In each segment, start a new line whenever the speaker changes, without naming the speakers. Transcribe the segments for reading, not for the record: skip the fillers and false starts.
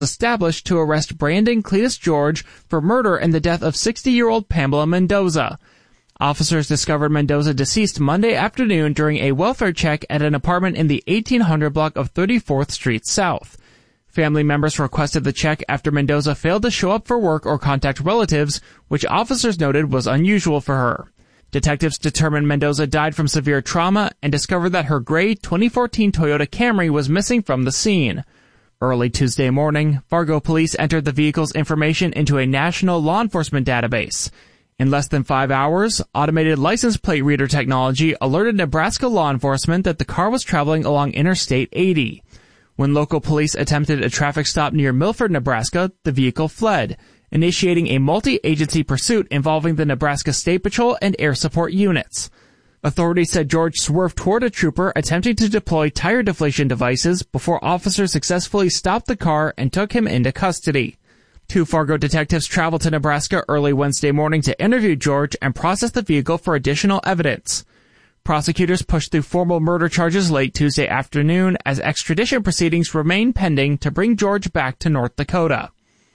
established to arrest Brandon Cletus George for murder and the death of 60-year-old Pamela Mendoza. Officers discovered Mendoza deceased Monday afternoon during a welfare check at an apartment in the 1800 block of 34th Street South. Family members requested the check after Mendoza failed to show up for work or contact relatives, which officers noted was unusual for her. Detectives determined Mendoza died from severe trauma and discovered that her gray 2014 Toyota Camry was missing from the scene. Early Tuesday morning, Fargo police entered the vehicle's information into a national law enforcement database. In less than 5 hours, automated license plate reader technology alerted Nebraska law enforcement that the car was traveling along Interstate 80. When local police attempted a traffic stop near Milford, Nebraska, the vehicle fled, initiating a multi-agency pursuit involving the Nebraska State Patrol and air support units. Authorities said George swerved toward a trooper attempting to deploy tire deflation devices before officers successfully stopped the car and took him into custody. 2 Fargo detectives traveled to Nebraska early Wednesday morning to interview George and process the vehicle for additional evidence. Prosecutors pushed through formal murder charges late Tuesday afternoon as extradition proceedings remain pending to bring George back to North Dakota.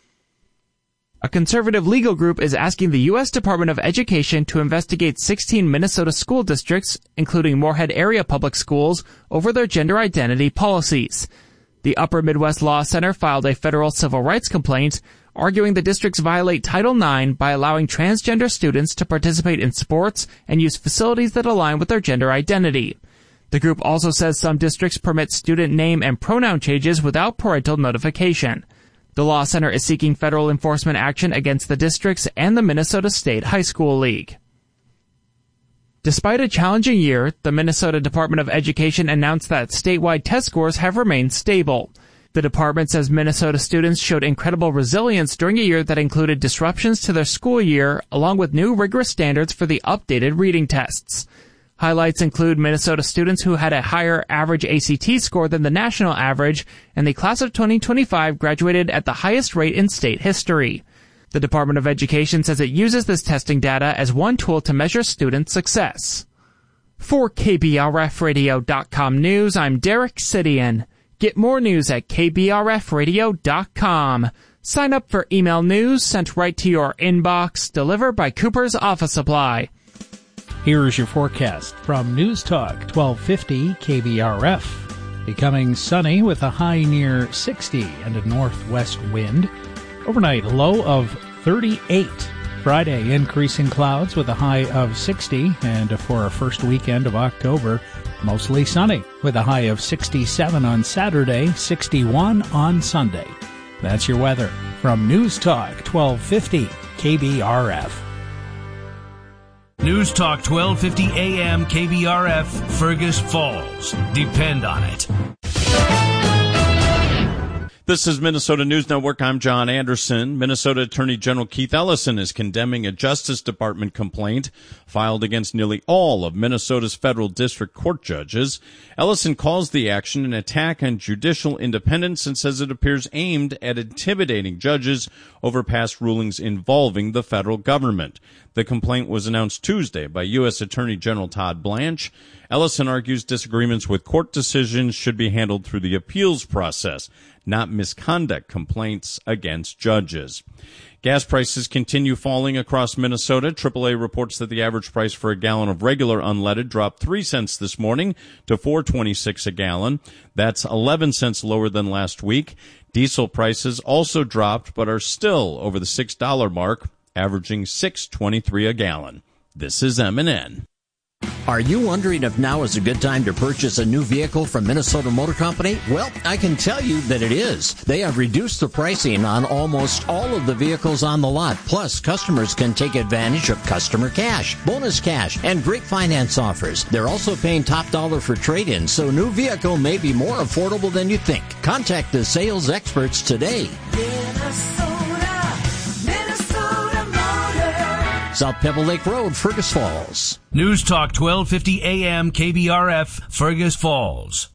A conservative legal group is asking the U.S. Department of Education to investigate 16 Minnesota school districts, including Moorhead area public schools, over their gender identity policies. The Upper Midwest Law Center filed a federal civil rights complaint, arguing the districts violate Title IX by allowing transgender students to participate in sports and use facilities that align with their gender identity. The group also says some districts permit student name and pronoun changes without parental notification. The Law Center is seeking federal enforcement action against the districts and the Minnesota State High School League. Despite a challenging year, the Minnesota Department of Education announced that statewide test scores have remained stable. The department says Minnesota students showed incredible resilience during a year that included disruptions to their school year, along with new rigorous standards for the updated reading tests. Highlights include Minnesota students who had a higher average ACT score than the national average, and the class of 2025 graduated at the highest rate in state history. The Department of Education says it uses this testing data as one tool to measure student success. For KBRFradio.com News, I'm Derek Sidian. Get more news at KBRFradio.com. Sign up for email news sent right to your inbox, delivered by Cooper's Office Supply.
Here is your forecast from News Talk 1250 KBRF. Becoming sunny with a high near 60 and a northwest wind. Overnight low of 38. Friday, increasing clouds with a high of 60, and for our first weekend of October, mostly sunny with a high of 67 on Saturday, 61 on Sunday. That's your weather from News Talk 1250 KBRF.
News Talk 1250 AM KBRF, Fergus Falls. Depend on it.
This is Minnesota News Network. I'm John Anderson. Minnesota Attorney General Keith Ellison is condemning a Justice Department complaint filed against nearly all of Minnesota's federal district court judges. Ellison calls the action an attack on judicial independence and says it appears aimed at intimidating judges over past rulings involving the federal government. The complaint was announced Tuesday by U.S. Attorney General Todd Blanche. Ellison argues disagreements with court decisions should be handled through the appeals process, not misconduct complaints against judges. Gas prices continue falling across Minnesota. AAA reports that the average price for a gallon of regular unleaded dropped 3 cents this morning to $4.26 a gallon. That's 11 cents lower than last week. Diesel prices also dropped but are still over the $6 mark, averaging $6.23 a gallon. This is MNN.
Are you wondering if now is a good time to purchase a new vehicle from Minnesota Motor Company? Well, I can tell you that it is. They have reduced the pricing on almost all of the vehicles on the lot. Plus, customers can take advantage of customer cash, bonus cash, and great finance offers. They're also paying top dollar for trade-in, so new vehicle may be more affordable than you think. Contact the sales experts today. South Pebble Lake Road, Fergus Falls.
News Talk 1250 AM KBRF, Fergus Falls.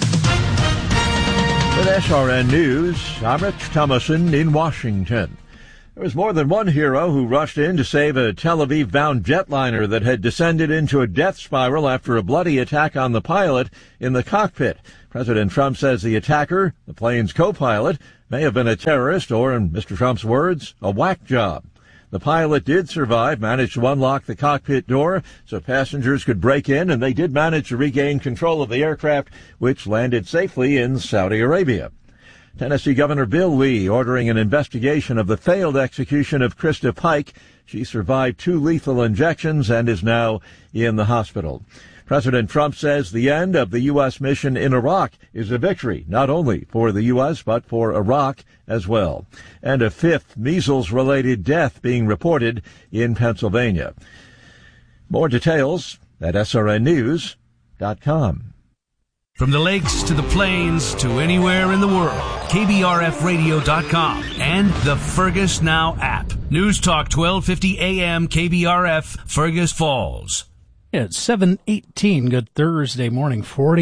With SRN News, I'm Rich Thomason in Washington. There was more than one hero who rushed in to save a Tel Aviv-bound jetliner that had descended into a death spiral after a bloody attack on the pilot in the cockpit. President Trump says the attacker, the plane's co-pilot, may have been a terrorist or, in Mr. Trump's words, a whack job. The pilot did survive, managed to unlock the cockpit door so passengers could break in, and they did manage to regain control of the aircraft, which landed safely in Saudi Arabia. Tennessee Governor Bill Lee ordering an investigation of the failed execution of Krista Pike. She survived 2 lethal injections and is now in the hospital. President Trump says the end of the U.S. mission in Iraq is a victory, not only for the U.S., but for Iraq as well. And a 5th measles-related death being reported in Pennsylvania. More details at srnnews.com.
From the lakes to the plains to anywhere in the world, KBRFradio.com and the Fergus Now app. News Talk 1250 AM KBRF, Fergus Falls.
It's 7:18. Good Thursday morning,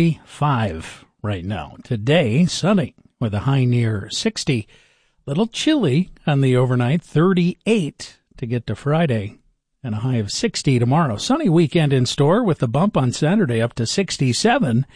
45 right now. Today, sunny with a high near 60. Little chilly on the overnight, 38 to get to Friday, and a high of 60 tomorrow. Sunny weekend in store with the bump on Saturday up to 67.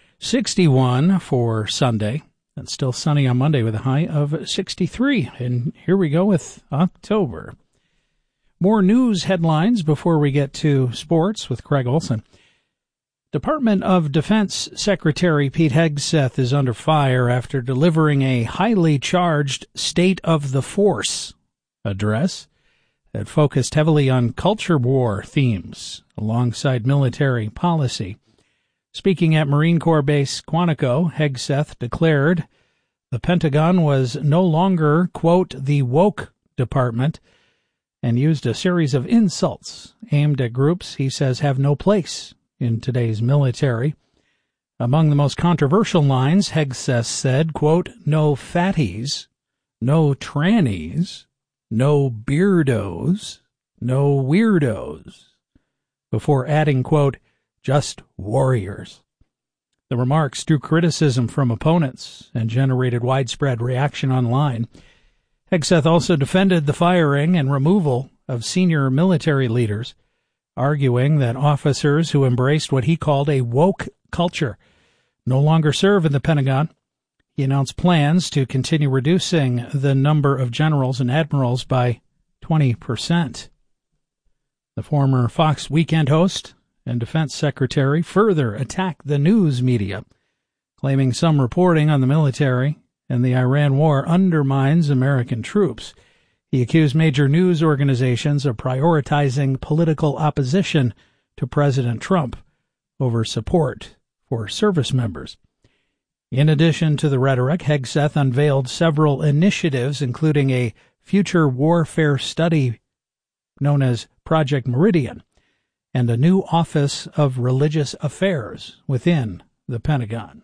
61 for Sunday, and still sunny on Monday with a high of 63. And here we go with October. More news headlines before we get to sports with Craig Olson. Department of Defense Secretary Pete Hegseth is under fire after delivering a highly charged State of the Force address that focused heavily on culture war themes alongside military policy. Speaking at Marine Corps Base Quantico, Hegseth declared the Pentagon was no longer, quote, the woke department, and used a series of insults aimed at groups he says have no place in today's military. Among the most controversial lines, Hegseth said, quote, no fatties, no trannies, no beardos, no weirdos, before adding, quote, just warriors. The remarks drew criticism from opponents and generated widespread reaction online. Hegseth also defended the firing and removal of senior military leaders, arguing that officers who embraced what he called a woke culture no longer serve in the Pentagon. He announced plans to continue reducing the number of generals and admirals by 20%. The former Fox Weekend host and Defense Secretary further attacked the news media, claiming some reporting on the military and the Iran war undermines American troops. He accused major news organizations of prioritizing political opposition to President Trump over support for service members. In addition to the rhetoric, Hegseth unveiled several initiatives, including a future warfare study known as Project Meridian, and a new Office of Religious Affairs within the Pentagon.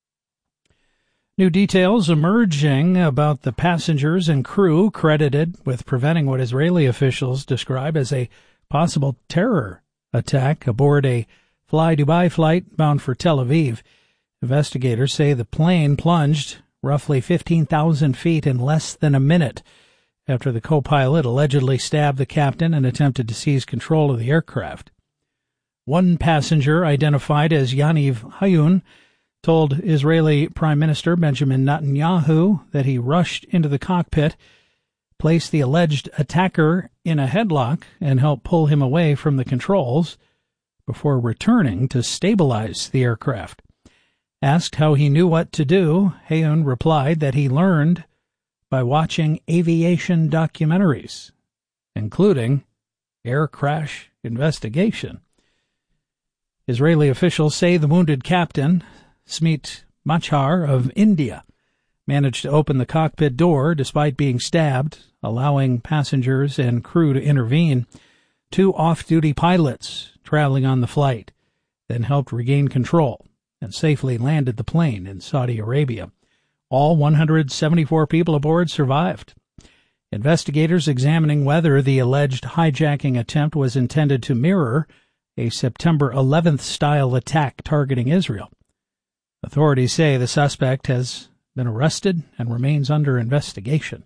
New details emerging about the passengers and crew credited with preventing what Israeli officials describe as a possible terror attack aboard a Fly Dubai flight bound for Tel Aviv. Investigators say the plane plunged roughly 15,000 feet in less than a minute after the co-pilot allegedly stabbed the captain and attempted to seize control of the aircraft. One passenger, identified as Yaniv Hayun, told Israeli Prime Minister Benjamin Netanyahu that he rushed into the cockpit, placed the alleged attacker in a headlock, and helped pull him away from the controls before returning to stabilize the aircraft. Asked how he knew what to do, Hayun replied that he learned by watching aviation documentaries, including Air Crash Investigation. Israeli officials say the wounded captain, Smit Machar of India, managed to open the cockpit door despite being stabbed, allowing passengers and crew to intervene. 2 off-duty pilots traveling on the flight then helped regain control and safely landed the plane in Saudi Arabia. All 174 people aboard survived. Investigators examining whether the alleged hijacking attempt was intended to mirror a September 11th style attack targeting Israel. Authorities say the suspect has been arrested and remains under investigation.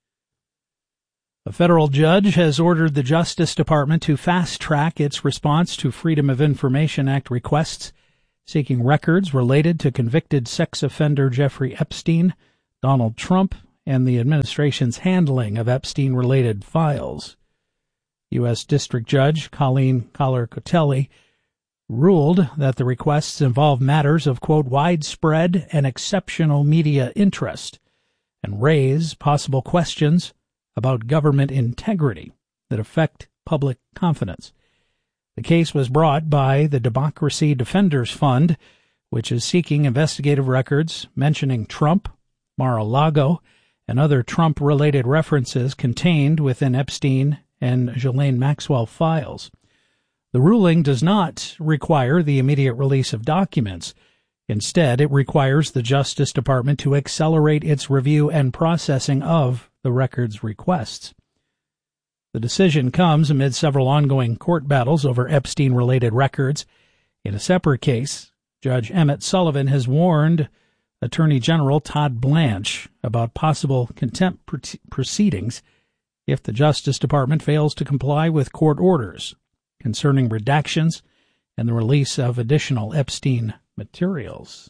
A federal judge has ordered the Justice Department to fast-track its response to Freedom of Information Act requests seeking records related to convicted sex offender Jeffrey Epstein, Donald Trump, and the administration's handling of Epstein-related files. U.S. District Judge Colleen Collar-Cotelli ruled that the requests involve matters of, quote, widespread and exceptional media interest and raise possible questions about government integrity that affect public confidence. The case was brought by the Democracy Defenders Fund, which is seeking investigative records mentioning Trump, Mar-a-Lago, and other Trump-related references contained within Epstein and Ghislaine Maxwell files. The ruling does not require the immediate release of documents. Instead, it requires the Justice Department to accelerate its review and processing of the records requests. The decision comes amid several ongoing court battles over Epstein-related records. In a separate case, Judge Emmett Sullivan has warned Attorney General Todd Blanche about possible contempt proceedings if the Justice Department fails to comply with court orders concerning redactions and the release of additional Epstein materials.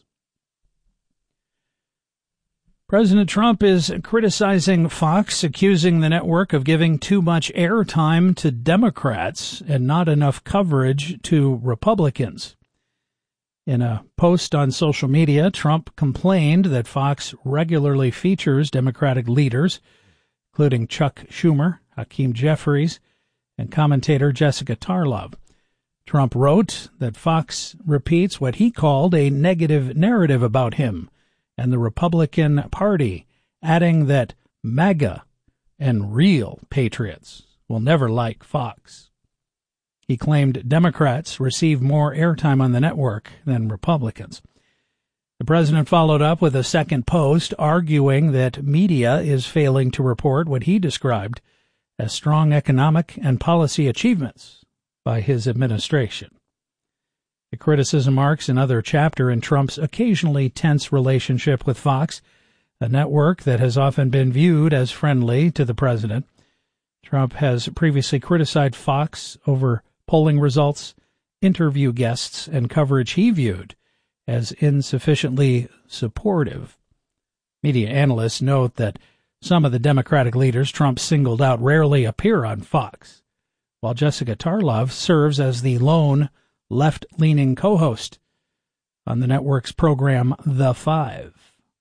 President Trump is criticizing Fox, accusing the network of giving too much airtime to Democrats and not enough coverage to Republicans. In a post on social media, Trump complained that Fox regularly features Democratic leaders, including Chuck Schumer, Hakeem Jeffries, and commentator Jessica Tarlov. Trump wrote that Fox repeats what he called a negative narrative about him and the Republican Party, adding that MAGA and real patriots will never like Fox. He claimed Democrats receive more airtime on the network than Republicans. The president followed up with a second post arguing that media is failing to report what he described as strong economic and policy achievements by his administration. The criticism marks another chapter in Trump's occasionally tense relationship with Fox, a network that has often been viewed as friendly to the president. Trump has previously criticized Fox over polling results, interview guests, and coverage he viewed as insufficiently supportive. Media analysts note that some of the Democratic leaders Trump singled out rarely appear on Fox, while Jessica Tarlov serves as the lone left-leaning co-host on the network's program The Five.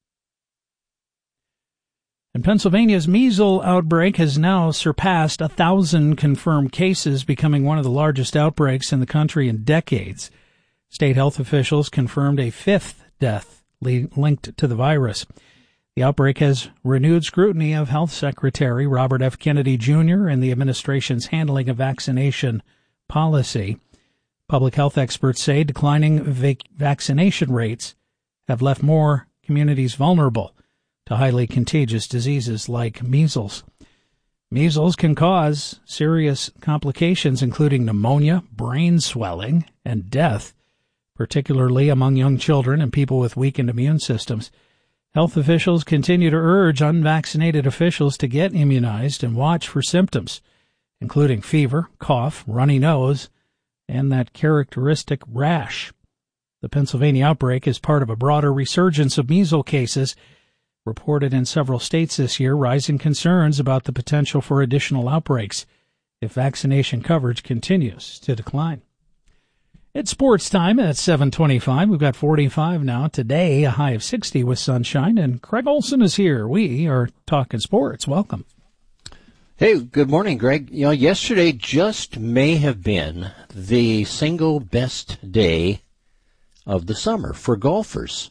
And Pennsylvania's measles outbreak has now surpassed 1,000 confirmed cases, becoming one of the largest outbreaks in the country in decades. State health officials confirmed a fifth death linked to the virus. The outbreak has renewed scrutiny of Health Secretary Robert F. Kennedy Jr. and the administration's handling of vaccination policy. Public health experts say declining vaccination rates have left more communities vulnerable to highly contagious diseases like measles. Measles can cause serious complications, including pneumonia, brain swelling, and death, particularly among young children and people with weakened immune systems. Health officials continue to urge unvaccinated officials to get immunized and watch for symptoms, including fever, cough, runny nose, and that characteristic rash. The Pennsylvania outbreak is part of a broader resurgence of measles cases reported in several states this year, raising concerns about the potential for additional outbreaks if vaccination coverage continues to decline. It's sports time at 7:25. We've got 45 now. Today, a high of 60 with sunshine, and Craig Olson is here. We are talking sports. Welcome.
Hey, good morning, Greg. You know, yesterday just may have been the single best day of the summer for golfers.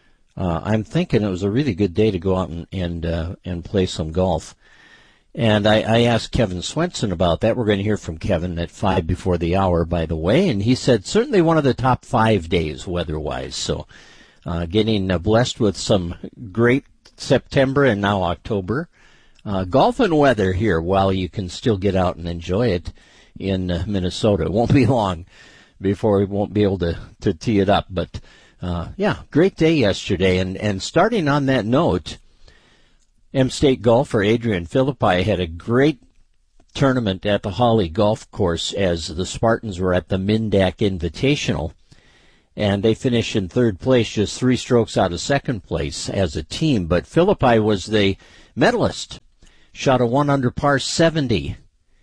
I'm thinking it was a really good day to go out and play some golf. And I asked Kevin Swenson about that. We're going to hear from Kevin at 5 before the hour, by the way. And he said certainly one of the top 5 days weather-wise. So getting blessed with some great September and now October. Golf and weather here while you can still get out and enjoy it in Minnesota. It won't be long before we won't be able to tee it up. But, yeah, great day yesterday. And starting on that note, M-State golfer Adrian Philippi had a great tournament at the Holly Golf Course as the Spartans were at the Mindac Invitational. and they finish in third place, just 3 strokes out of second place as a team. But Philippi was the medalist, shot a 1-under par 70,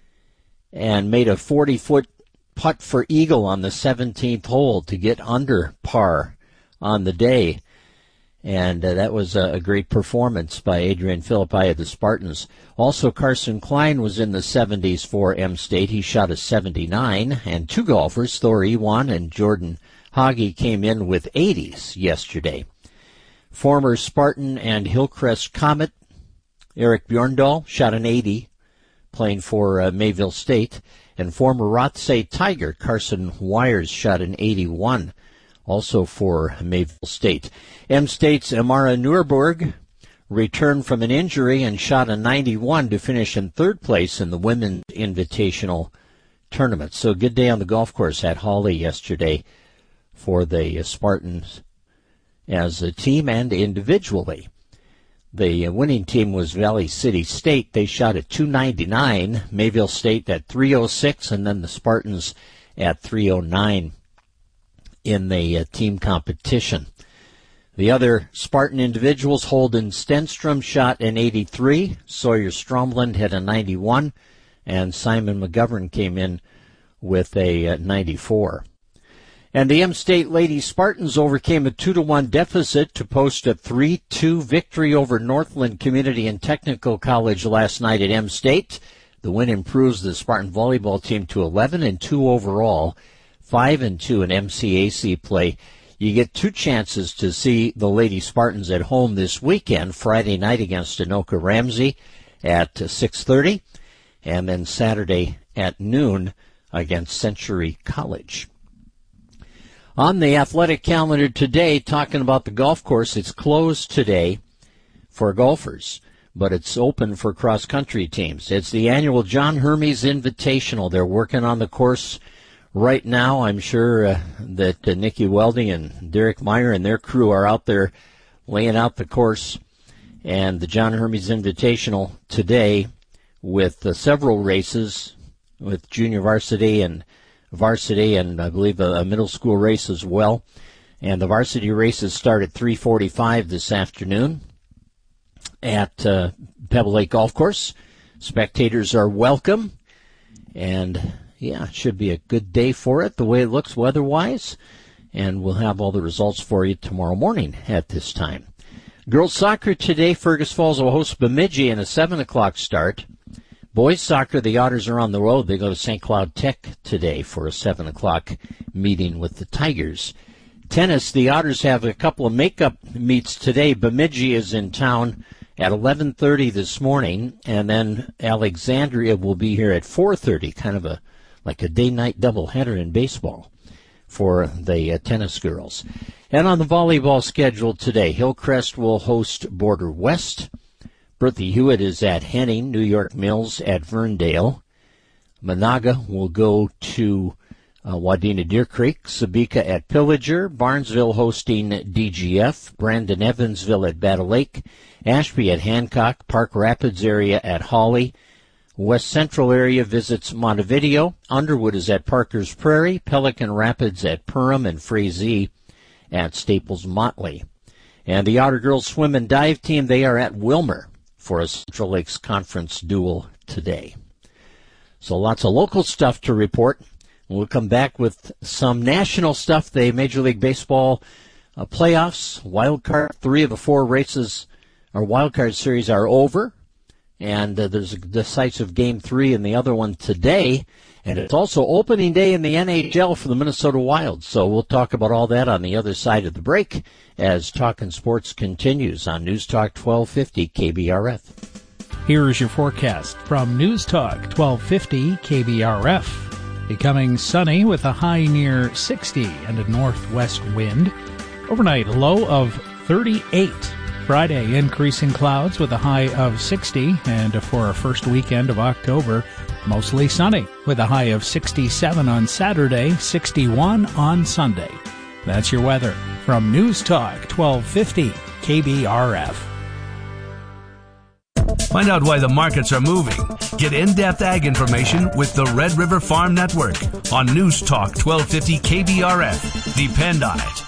and made a 40-foot putt for eagle on the 17th hole to get under par on the day. And that was a great performance by Adrian Philippi of the Spartans. Also, Carson Klein was in the 70s for M-State. He shot a 79. And 2 golfers, Thor Ewan and Jordan Hagi, came in with 80s yesterday. Former Spartan and Hillcrest Comet Eric Bjorndal shot an 80, playing for Mayville State. And former Rothsay Tiger Carson Wires shot an 81. Also for Mayville State. M-State's Amara Nurburg returned from an injury and shot a 91 to finish in third place in the Women's Invitational Tournament. So good day on the golf course at Hawley yesterday for the Spartans as a team and individually. The winning team was Valley City State. They shot at 299, Mayville State at 306, and then the Spartans at 309. In the team competition. The other Spartan individuals, Holden Stenstrom shot an 83, Sawyer Stromland had a 91, and Simon McGovern came in with a 94. And the M-State Lady Spartans overcame a 2-1 deficit to post a 3-2 victory over Northland Community and Technical College last night at M-State. The win improves the Spartan volleyball team to 11-2 overall, 5-2 in MCAC play. You get 2 chances to see the Lady Spartans at home this weekend, Friday night against Anoka Ramsey at 6:30, and then Saturday at noon against Century College. On the athletic calendar today, talking about the golf course, it's closed today for golfers, but it's open for cross-country teams. It's the annual John Hermes Invitational. They're working on the course right now. I'm sure that Nikki Welding and Derek Meyer and their crew are out there laying out the course. And the John Hermes Invitational today with several races with junior varsity and I believe a middle school race as well. And the varsity races start at 3:45 this afternoon at Pebble Lake Golf Course. Spectators are welcome. And yeah, it should be a good day for it, the way it looks weather-wise. And we'll have all the results for you tomorrow morning at this time. Girls soccer today, Fergus Falls will host Bemidji in a 7 o'clock start. Boys soccer, the Otters are on the road. They go to St. Cloud Tech today for a 7 o'clock meeting with the Tigers. Tennis, the Otters have a couple of makeup meets today. Bemidji is in town at 11:30 this morning, and then Alexandria will be here at 4:30, kind of like a day-night doubleheader in baseball for the tennis girls. And on the volleyball schedule today, Hillcrest will host Border West. Bertha Hewitt is at Henning, New York Mills at Verndale. Monaga will go to Wadena Deer Creek, Sabika at Pillager, Barnesville hosting DGF, Brandon Evansville at Battle Lake, Ashby at Hancock, Park Rapids area at Hawley, West Central area visits Montevideo, Underwood is at Parker's Prairie, Pelican Rapids at Perham, and Frazee at Staples Motley. And the Otter Girls Swim and Dive team, they are at Wilmer for a Central Lakes Conference duel today. So lots of local stuff to report. We'll come back with some national stuff. The Major League Baseball playoffs, wild card, 3 of the 4 races, our wild card series are over. And there's a decisive Game 3 in the other one today. And it's also opening day in the NHL for the Minnesota Wild. So we'll talk about all that on the other side of the break as Talkin' Sports continues on News Talk 1250 KBRF.
Here is your forecast from News Talk 1250 KBRF. Becoming sunny with a high near 60 and a northwest wind. Overnight low of 38. Friday, increasing clouds with a high of 60, and for our first weekend of October, mostly sunny with a high of 67 on Saturday, 61 on Sunday. That's your weather from News Talk 1250 KBRF.
Find out why the markets are moving. Get in-depth ag information with the Red River Farm Network on News Talk 1250 KBRF. Depend on it.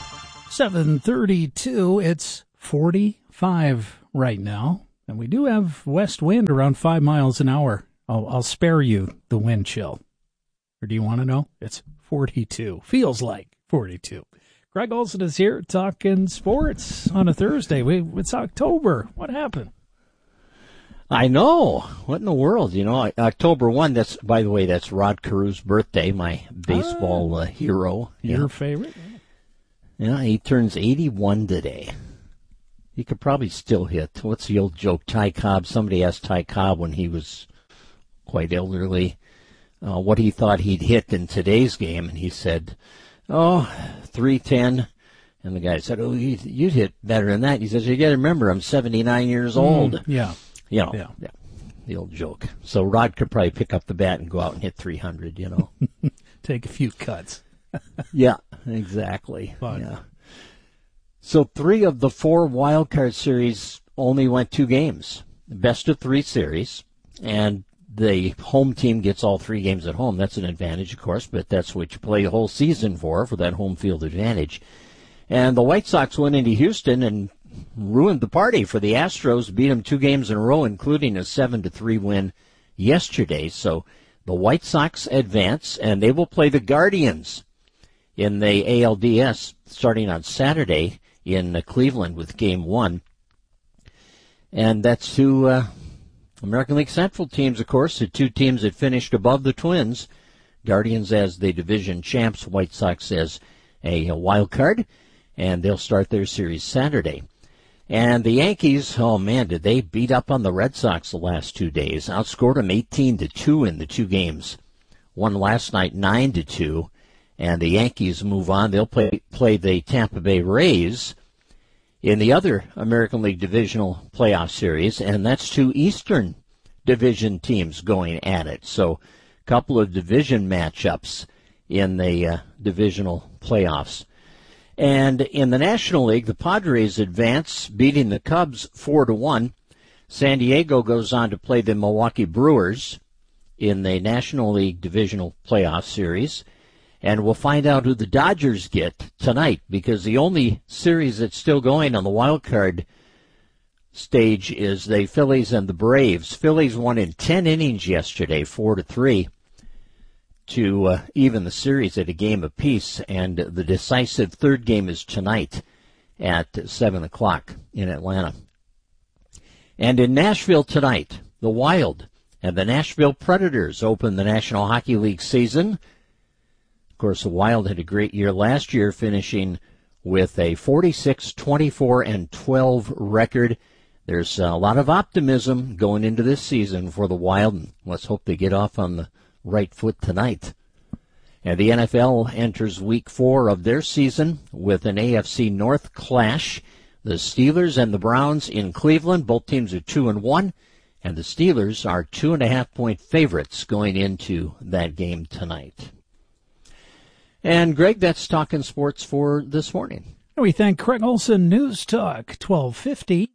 7:32. It's 45 right now, and we do have west wind around 5 miles an hour. I'll spare you the wind chill. Or do you want to know? It's 42. Feels like 42. Greg Olson is here talking sports on a Thursday. It's October. What happened?
I know. What in the world? You know, October 1, by the way, that's Rod Carew's birthday, my baseball hero.
Your favorite?
Yeah, he turns 81 today. He could probably still hit. What's the old joke? Ty Cobb. Somebody asked Ty Cobb when he was quite elderly what he thought he'd hit in today's game, and he said, 310. And the guy said, you'd hit better than that. He says, you got to remember, I'm 79 years old.
Yeah.
You know, yeah, the old joke. So Rod could probably pick up the bat and go out and hit 300, you know.
Take a few cuts.
Yeah, exactly.
Fun.
Yeah. So 3 of the 4 wild card series only went 2 games. Best of 3 series. And the home team gets all 3 games at home. That's an advantage, of course, but that's what you play the whole season for that home field advantage. And the White Sox went into Houston and ruined the party for the Astros, beat them 2 games in a row, including a 7-3 win yesterday. So the White Sox advance, and they will play the Guardians in the ALDS starting on Saturday in Cleveland with Game 1. And that's 2 American League Central teams, of course, the 2 teams that finished above the Twins. Guardians as the division champs, White Sox as a wild card, and they'll start their series Saturday. And the Yankees, oh man, did they beat up on the Red Sox the last 2 days. Outscored them 18-2 in the 2 games. Won last night 9-2. And the Yankees move on. They'll play the Tampa Bay Rays in the other American League Divisional Playoff Series. And that's 2 Eastern Division teams going at it. So a couple of division matchups in the divisional playoffs. And in the National League, the Padres advance, beating the Cubs 4-1. San Diego goes on to play the Milwaukee Brewers in the National League Divisional Playoff Series. And we'll find out who the Dodgers get tonight, because the only series that's still going on the wild card stage is the Phillies and the Braves. Phillies won in 10 innings yesterday, 4-3. To even the series at a game apiece, and the decisive 3rd game is tonight at 7 o'clock in Atlanta. And in Nashville tonight, the Wild and the Nashville Predators open the National Hockey League season. Of course, the Wild had a great year last year, finishing with a 46-24-12 record. There's a lot of optimism going into this season for the Wild, and let's hope they get off on the right foot tonight. And the NFL enters week 4 of their season with an AFC North clash. The Steelers and the Browns in Cleveland. Both teams are 2-1, and the Steelers are 2.5-point favorites going into that game tonight. And Greg, that's Talking Sports for this morning.
We thank Craig Olson, News Talk 1250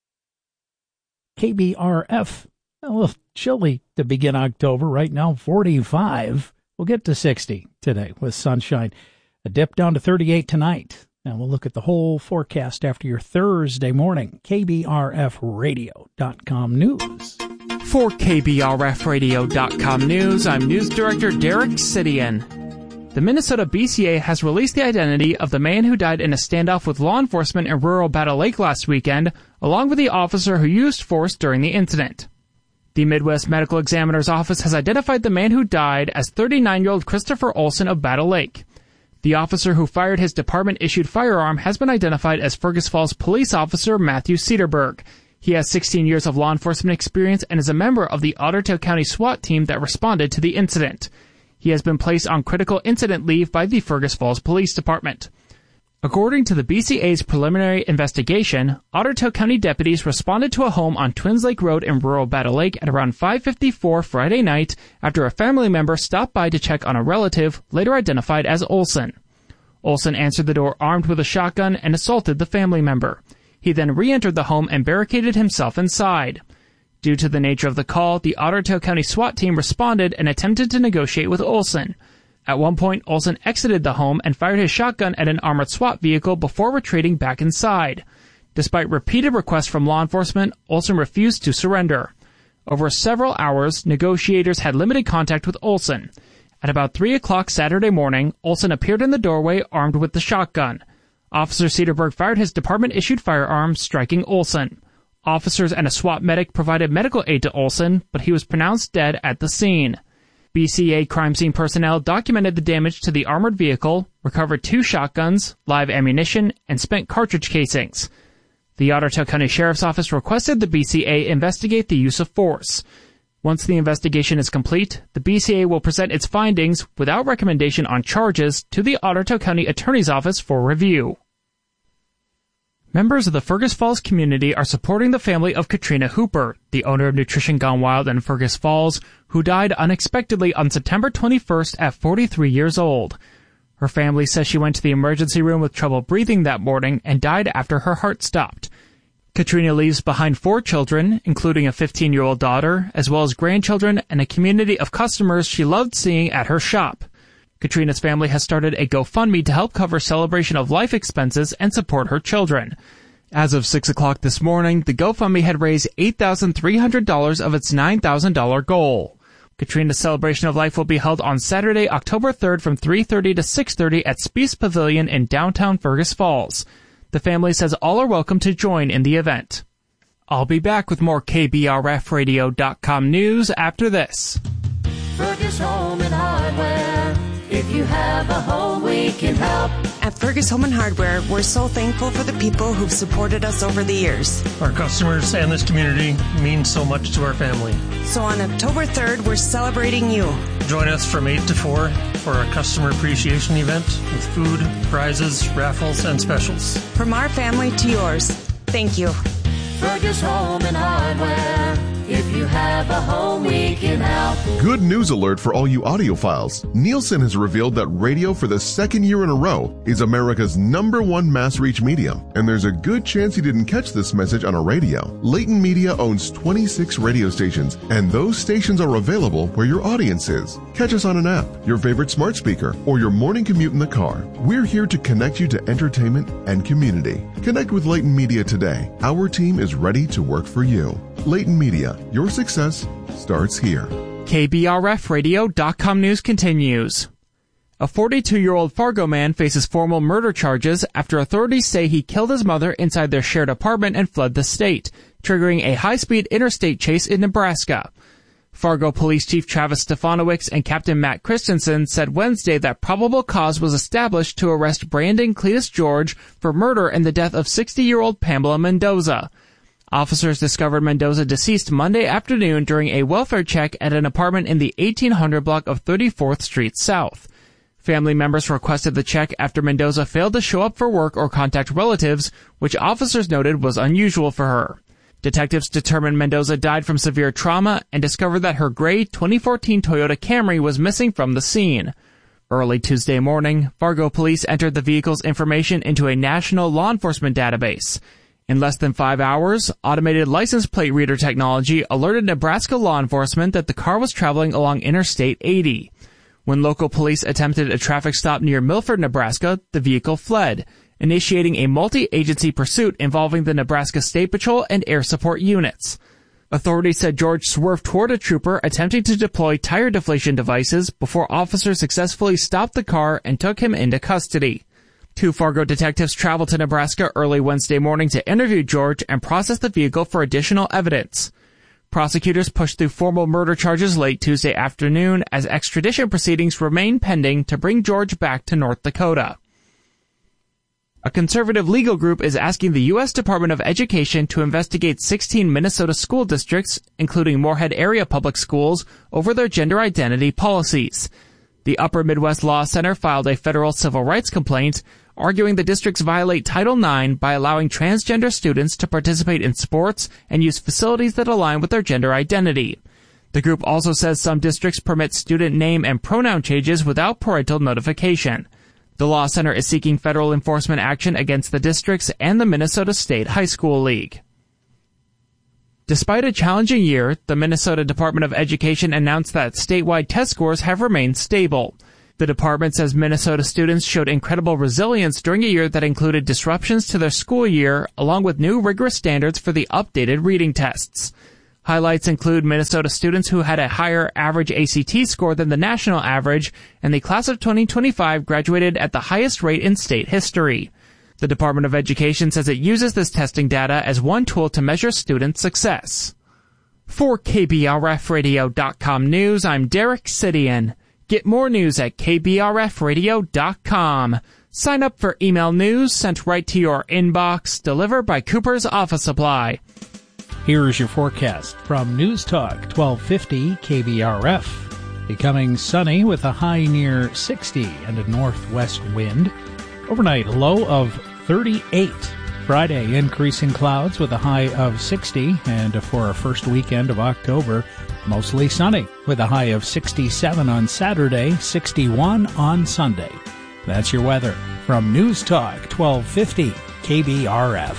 KBRF. A little chilly to begin October. Right now, 45. We'll get to 60 today with sunshine. A dip down to 38 tonight. And we'll look at the whole forecast after your Thursday morning. KBRFradio.com news.
For KBRFradio.com news, I'm News Director Derek Sidian. The Minnesota BCA has released the identity of the man who died in a standoff with law enforcement in rural Battle Lake last weekend, along with the officer who used force during the incident. The Midwest Medical Examiner's Office has identified the man who died as 39-year-old Christopher Olson of Battle Lake. The officer who fired his department-issued firearm has been identified as Fergus Falls Police Officer Matthew Cedarberg. He has 16 years of law enforcement experience and is a member of the Ottertail County SWAT team that responded to the incident. He has been placed on critical incident leave by the Fergus Falls Police Department. According to the BCA's preliminary investigation, Ottertail County deputies responded to a home on Twins Lake Road in rural Battle Lake at around 5:54 Friday night after a family member stopped by to check on a relative, later identified as Olson. Olson answered the door armed with a shotgun and assaulted the family member. He then re-entered the home and barricaded himself inside. Due to the nature of the call, the Ottertail County SWAT team responded and attempted to negotiate with Olson. At one point, Olson exited the home and fired his shotgun at an armored SWAT vehicle before retreating back inside. Despite repeated requests from law enforcement, Olson refused to surrender. Over several hours, negotiators had limited contact with Olson. At about 3 o'clock Saturday morning, Olson appeared in the doorway armed with the shotgun. Officer Cedarberg fired his department-issued firearm, striking Olson. Officers and a SWAT medic provided medical aid to Olson, but he was pronounced dead at the scene. BCA crime scene personnel documented the damage to the armored vehicle, recovered 2 shotguns, live ammunition, and spent cartridge casings. The Ottertail County Sheriff's Office requested the BCA investigate the use of force. Once the investigation is complete, the BCA will present its findings without recommendation on charges to the Ottertail County Attorney's Office for review. Members of the Fergus Falls community are supporting the family of Katrina Hooper, the owner of Nutrition Gone Wild in Fergus Falls, who died unexpectedly on September 21st at 43 years old. Her family says she went to the emergency room with trouble breathing that morning and died after her heart stopped. Katrina leaves behind 4 children, including a 15-year-old daughter, as well as grandchildren and a community of customers she loved seeing at her shop. Katrina's family has started a GoFundMe to help cover celebration of life expenses and support her children. As of 6 o'clock this morning, the GoFundMe had raised $8,300 of its $9,000 goal. Katrina's celebration of life will be held on Saturday, October 3rd from 3:30 to 6:30 at Spies Pavilion in downtown Fergus Falls. The family says all are welcome to join in the event. I'll be back with more KBRFradio.com news after this.
Fergus Home and Hardware. If you have a home, we can help.
At Fergus Home and Hardware, we're so thankful for the people who've supported us over the years.
Our customers and this community mean so much to our family.
So on October 3rd, we're celebrating you.
Join us from 8 to 4 for our customer appreciation event with food, prizes, raffles, and specials.
From our family to yours, thank you.
Fergus Home and Hardware. If you have a home, we can help.
Good news alert for all you audiophiles. Nielsen has revealed that radio for the second year in a row is America's #1 mass reach medium, and there's a good chance you didn't catch this message on a radio. Leighton Media owns 26 radio stations, and those stations are available where your audience is. Catch us on an app, your favorite smart speaker, or your morning commute in the car. We're here to connect you to entertainment and community. Connect with Leighton Media today. Our team is ready to work for you. Leighton Media, your success starts here.
KBRFradio.com news continues. A 42-year-old Fargo man faces formal murder charges after authorities say he killed his mother inside their shared apartment and fled the state, triggering a high-speed interstate chase in Nebraska. Fargo Police Chief Travis Stefanowicz and Captain Matt Christensen said Wednesday that probable cause was established to arrest Brandon Cletus George for murder and the death of 60-year-old Pamela Mendoza. Officers discovered Mendoza deceased Monday afternoon during a welfare check at an apartment in the 1800 block of 34th Street South. Family members requested the check after Mendoza failed to show up for work or contact relatives, which officers noted was unusual for her. Detectives determined Mendoza died from severe trauma and discovered that her gray 2014 Toyota Camry was missing from the scene. Early Tuesday morning, Fargo police entered the vehicle's information into a national law enforcement database. In less than 5 hours, automated license plate reader technology alerted Nebraska law enforcement that the car was traveling along Interstate 80. When local police attempted a traffic stop near Milford, Nebraska, the vehicle fled, initiating a multi-agency pursuit involving the Nebraska State Patrol and air support units. Authorities said George swerved toward a trooper attempting to deploy tire deflation devices before officers successfully stopped the car and took him into custody. 2 Fargo detectives traveled to Nebraska early Wednesday morning to interview George and process the vehicle for additional evidence. Prosecutors pushed through formal murder charges late Tuesday afternoon as extradition proceedings remain pending to bring George back to North Dakota. A conservative legal group is asking the U.S. Department of Education to investigate 16 Minnesota school districts, including Moorhead area public schools, over their gender identity policies. The Upper Midwest Law Center filed a federal civil rights complaint, arguing the districts violate Title IX by allowing transgender students to participate in sports and use facilities that align with their gender identity. The group also says some districts permit student name and pronoun changes without parental notification. The Law Center is seeking federal enforcement action against the districts and the Minnesota State High School League. Despite a challenging year, the Minnesota Department of Education announced that statewide test scores have remained stable. The department says Minnesota students showed incredible resilience during a year that included disruptions to their school year, along with new rigorous standards for the updated reading tests. Highlights include Minnesota students who had a higher average ACT score than the national average, and the class of 2025 graduated at the highest rate in state history. The Department of Education says it uses this testing data as one tool to measure student success. For KBRFradio.com News, I'm Derek Sidian. Get more news at KBRFradio.com. Sign up for email news sent right to your inbox, delivered by Cooper's Office Supply.
Here's your forecast from News Talk 1250 KBRF. Becoming sunny with a high near 60 and a northwest wind. Overnight low of 38. Friday, increasing clouds with a high of 60, and for our first weekend of October, mostly sunny with a high of 67 on Saturday, 61 on Sunday. That's your weather from News Talk 1250 KBRF.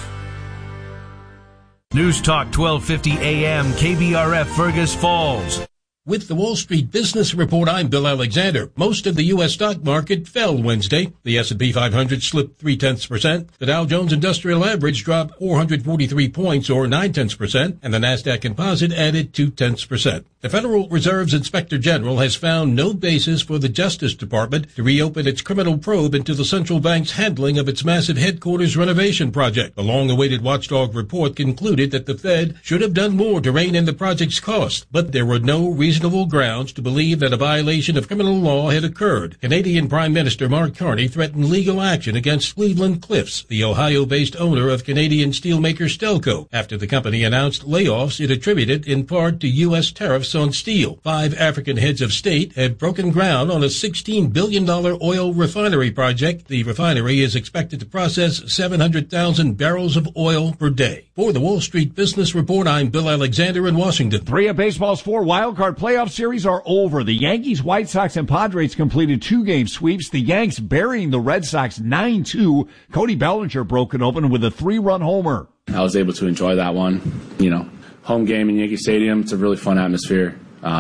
News Talk 1250 AM KBRF Fergus Falls.
With the Wall Street Business Report, I'm Bill Alexander. Most of the U.S. stock market fell Wednesday. The S&P 500 slipped 0.3%. The Dow Jones Industrial Average dropped 443 points, or 0.9%, and the Nasdaq Composite added 0.2%. The Federal Reserve's Inspector General has found no basis for the Justice Department to reopen its criminal probe into the central bank's handling of its massive headquarters renovation project. The long-awaited watchdog report concluded that the Fed should have done more to rein in the project's cost, but there were no reasonable grounds to believe that a violation of criminal law had occurred. Canadian Prime Minister Mark Carney threatened legal action against Cleveland Cliffs, the Ohio-based owner of Canadian steelmaker Stelco, after the company announced layoffs it attributed in part to U.S. tariffs on steel. 5 African heads of state have broken ground on a $16 billion oil refinery project. The refinery is expected to process 700,000 barrels of oil per day. For the Wall Street Business Report, I'm Bill Alexander in Washington.
3 of baseball's 4 wildcard playoff series are over. The Yankees, White Sox, and Padres completed 2-game sweeps. The Yanks burying the Red Sox 9-2. Cody Bellinger broke it open with a 3-run homer.
I was able to enjoy that one. Home game in Yankee Stadium. It's a really fun atmosphere.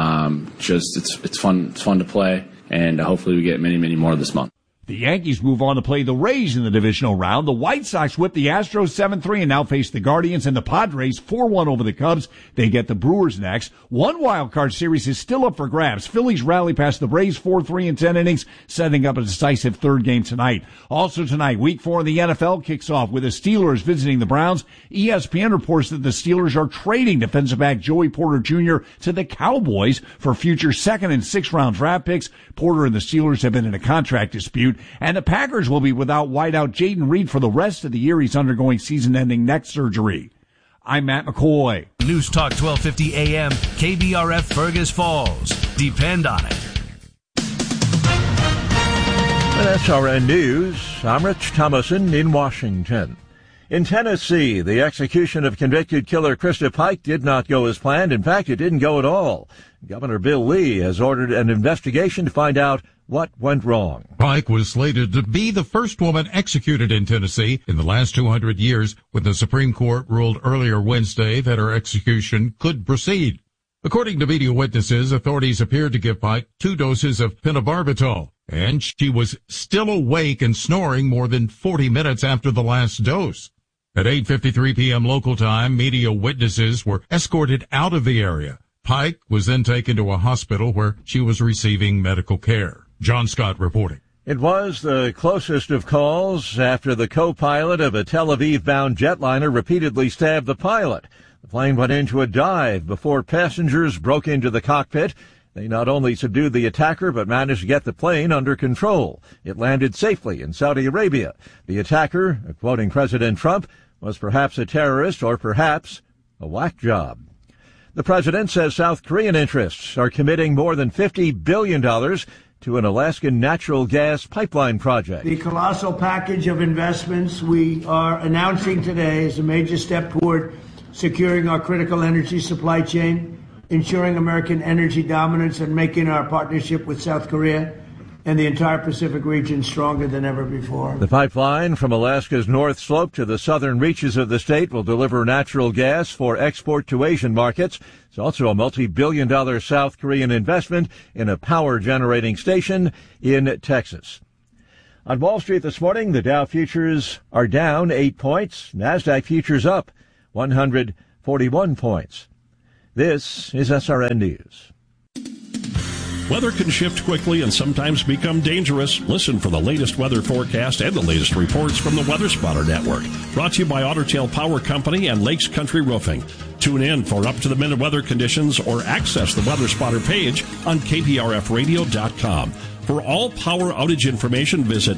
It's fun to play, and hopefully we get many, many more this month.
The Yankees move on to play the Rays in the divisional round. The White Sox whip the Astros 7-3 and now face the Guardians, and the Padres 4-1 over the Cubs. They get the Brewers next. One wild card series is still up for grabs. Phillies rally past the Braves 4-3 in 10 innings, setting up a decisive third game tonight. Also tonight, Week 4 in the NFL kicks off with the Steelers visiting the Browns. ESPN reports that the Steelers are trading defensive back Joey Porter Jr. to the Cowboys for future 2nd and 6th round draft picks. Porter and the Steelers have been in a contract dispute. And the Packers will be without wideout Jaden Reed for the rest of the year. He's undergoing season-ending neck surgery. I'm Matt McCoy.
News Talk 1250 AM, KBRF Fergus Falls. Depend on it.
With SRN News, I'm Rich Thomason in Washington. In Tennessee, the execution of convicted killer Krista Pike did not go as planned. In fact, it didn't go at all. Governor Bill Lee has ordered an investigation to find out what went wrong.
Pike was slated to be the first woman executed in Tennessee in the last 200 years, when the Supreme Court ruled earlier Wednesday that her execution could proceed. According to media witnesses, authorities appeared to give Pike 2 doses of phenobarbital, and she was still awake and snoring more than 40 minutes after the last dose. At 8:53 p.m. local time, media witnesses were escorted out of the area. Pike was then taken to a hospital where she was receiving medical care. John Scott reporting.
It was the closest of calls after the co-pilot of a Tel Aviv-bound jetliner repeatedly stabbed the pilot. The plane went into a dive before passengers broke into the cockpit. They not only subdued the attacker, but managed to get the plane under control. It landed safely in Saudi Arabia. The attacker, quoting President Trump, was perhaps a terrorist or perhaps a whack job. The president says South Korean interests are committing more than $50 billion to an Alaskan natural gas pipeline project.
The colossal package of investments we are announcing today is a major step toward securing our critical energy supply chain, ensuring American energy dominance, and making our partnership with South Korea and the entire Pacific region stronger than ever before.
The pipeline from Alaska's North Slope to the southern reaches of the state will deliver natural gas for export to Asian markets. It's also a multi-billion-dollar South Korean investment in a power-generating station in Texas. On Wall Street this morning, the Dow futures are down 8 points. NASDAQ futures up 141 points. This is SRN News.
Weather can shift quickly and sometimes become dangerous. Listen for the latest weather forecast and the latest reports from the Weather Spotter Network. Brought to you by Otter Tail Power Company and Lakes Country Roofing. Tune in for up-to-the-minute weather conditions or access the Weather Spotter page on KPRFradio.com. For all power outage information, visit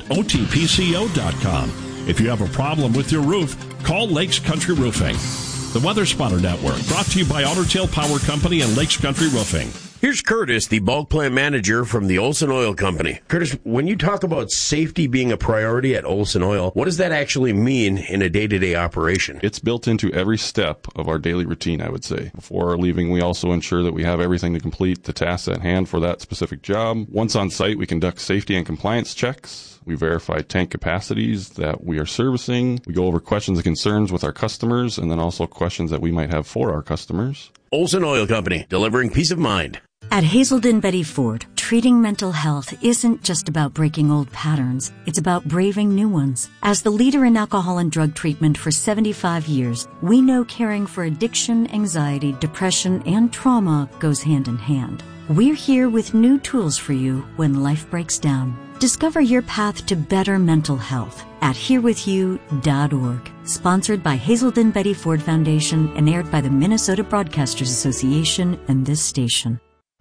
OTPCO.com. If you have a problem with your roof, call Lakes Country Roofing. The Weather Spotter Network, brought to you by Otter Tail Power Company and Lakes Country Roofing.
Here's Curtis, the bulk plant manager from the Olson Oil Company. Curtis, when you talk about safety being a priority at Olson Oil, what does that actually mean in a day-to-day operation?
It's built into every step of our daily routine, I would say. Before leaving, we also ensure that we have everything to complete the tasks at hand for that specific job. Once on site, we conduct safety and compliance checks. We verify tank capacities that we are servicing. We go over questions and concerns with our customers, and then also questions that we might have for our customers.
Olson Oil Company, delivering peace of mind.
At Hazelden Betty Ford, treating mental health isn't just about breaking old patterns. It's about braving new ones. As the leader in alcohol and drug treatment for 75 years, we know caring for addiction, anxiety, depression, and trauma goes hand in hand. We're here with new tools for you when life breaks down. Discover your path to better mental health at herewithyou.org. Sponsored by Hazelden Betty Ford Foundation and aired by the Minnesota Broadcasters Association and this station.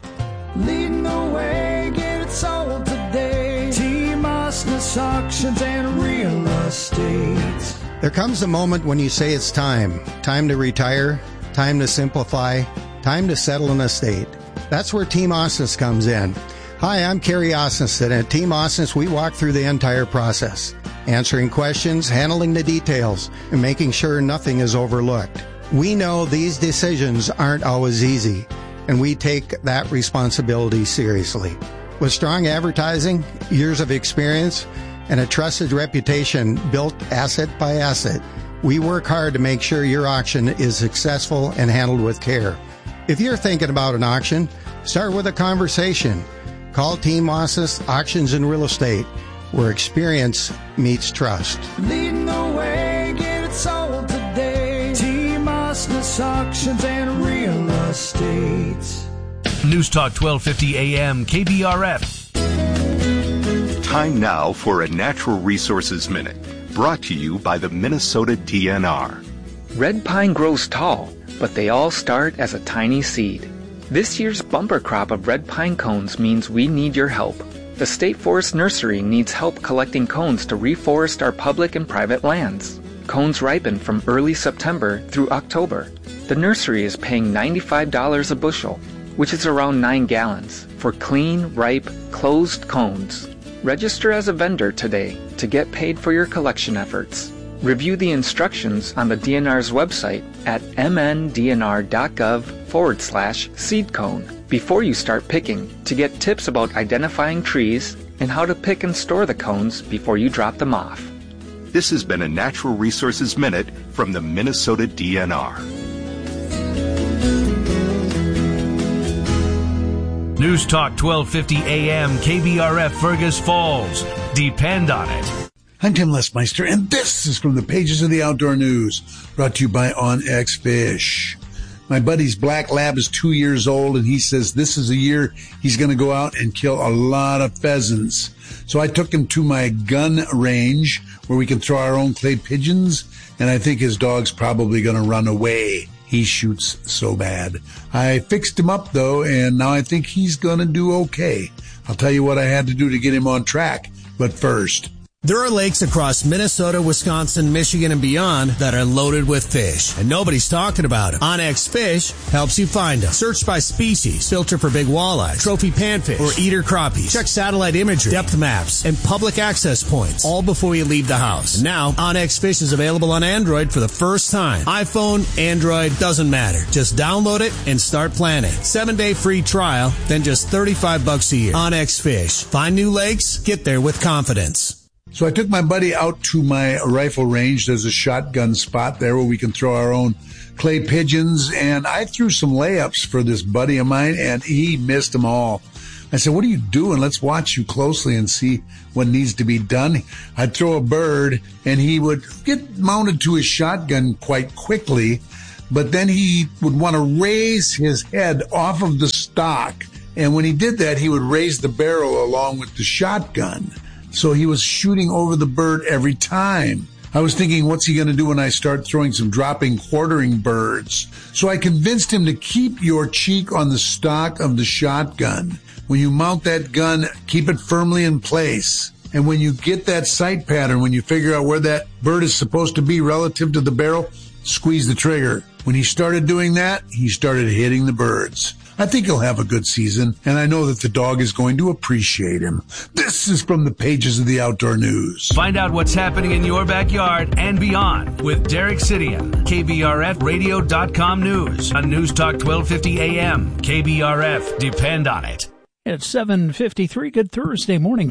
Leading the way, get it sold today. T-Mosness Auctions and Real Estate.
There comes a moment when you say it's time. Time to retire, time to simplify, time to settle an estate. That's where Team Osnes comes in. Hi, I'm Kerry Osnes, and at Team Osnes, we walk through the entire process, answering questions, handling the details, and making sure nothing is overlooked. We know these decisions aren't always easy, and we take that responsibility seriously. With strong advertising, years of experience, and a trusted reputation built asset by asset, we work hard to make sure your auction is successful and handled with care. If you're thinking about an auction, start with a conversation. Call Team Osnes Auctions and Real Estate, where experience meets trust.
Leading the way, get it sold today. Team Osnes Auctions and Real Estate.
News Talk 1250 AM KBRF.
Time now for a Natural Resources Minute, brought to you by the Minnesota DNR.
Red pine grows tall, but they all start as a tiny seed. This year's bumper crop of red pine cones means we need your help. The State Forest Nursery needs help collecting cones to reforest our public and private lands. Cones ripen from early September through October. The nursery is paying $95 a bushel, which is around 9 gallons, for clean, ripe, closed cones. Register as a vendor today to get paid for your collection efforts. Review the instructions on the DNR's website at mndnr.gov/seed cone before you start picking to get tips about identifying trees and how to pick and store the cones before you drop them off.
This has been a Natural Resources Minute from the Minnesota DNR.
News Talk 1250 AM KBRF Fergus Falls. Depend on it.
I'm Tim Lesmeister, and this is from the pages of the Outdoor News, brought to you by OnX Fish. My buddy's black lab is 2 years old, and he says this is a year he's going to go out and kill a lot of pheasants. So I took him to my gun range where we can throw our own clay pigeons, and I think his dog's probably going to run away. He shoots so bad. I fixed him up, though, and now I think he's going to do okay. I'll tell you what I had to do to get him on track, but first...
There are lakes across Minnesota, Wisconsin, Michigan, and beyond that are loaded with fish, and nobody's talking about them. OnX Fish helps you find them. Search by species, filter for big walleyes, trophy panfish, or eater crappies. Check satellite imagery, depth maps, and public access points, all before you leave the house. And now, OnX Fish is available on Android for the first time. iPhone, Android, doesn't matter. Just download it and start planning. 7-day free trial, then just $35 a year. OnX Fish. Find new lakes, get there with confidence.
So I took my buddy out to my rifle range. There's a shotgun spot there where we can throw our own clay pigeons. And I threw some layups for this buddy of mine, and he missed them all. I said, what are you doing? Let's watch you closely and see what needs to be done. I'd throw a bird, and he would get mounted to his shotgun quite quickly. But then he would want to raise his head off of the stock. And when he did that, he would raise the barrel along with the shotgun. So he was shooting over the bird every time. I was thinking, what's he going to do when I start throwing some dropping quartering birds? So I convinced him to keep your cheek on the stock of the shotgun. When you mount that gun, keep it firmly in place. And when you get that sight pattern, when you figure out where that bird is supposed to be relative to the barrel, squeeze the trigger. When he started doing that, he started hitting the birds. I think he'll have a good season, and I know that the dog is going to appreciate him. This is from the pages of the Outdoor News.
Find out what's happening in your backyard and beyond with Derek Sidian, KBRFradio.com News on News Talk 1250 AM. KBRF, depend on it.
It's 7:53. Good Thursday morning.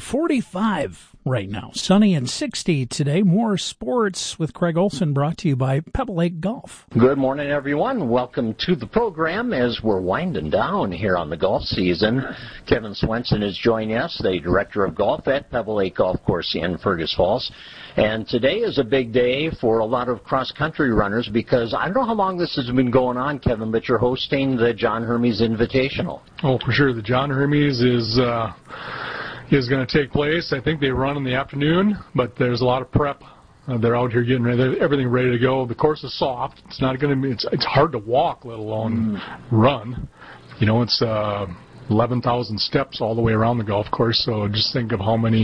45 right now. Sunny and 60 today. More sports with Craig Olson, brought to you by Pebble Lake Golf.
Good morning, everyone. Welcome to the program as we're winding down here on the golf season. Kevin Swenson is joining us, the director of golf at Pebble Lake Golf Course in Fergus Falls. And today is a big day for a lot of cross-country runners because I don't know how long this has been going on, Kevin, but you're hosting the John Hermes Invitational.
Oh, for sure. The John Hermes is going to take place. I think they run in the afternoon, but there's a lot of prep. They're out here getting everything ready to go. The course is soft. It's not going to be. It's hard to walk, let alone run. You know, it's 11,000 steps all the way around the golf course. So just think of how many